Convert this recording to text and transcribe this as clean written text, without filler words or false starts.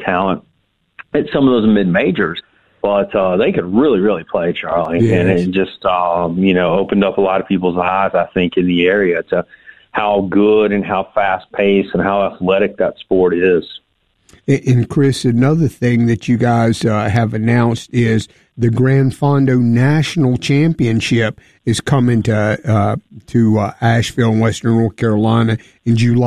talent at some of those mid-majors. But they could really, really play, Charlie. Yes. And it just, opened up a lot of people's eyes, I think, in the area to how good and how fast-paced and how athletic that sport is. And, Chris, another thing that you guys have announced is the Grand Fondo National Championship is coming to Asheville, Western North Carolina in July.